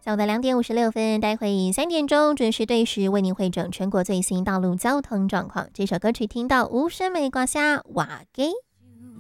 下午的2点56分，待会3点钟准时对时为您汇整全国最新道路交通状况。这首歌曲听到无声没挂下瓦给。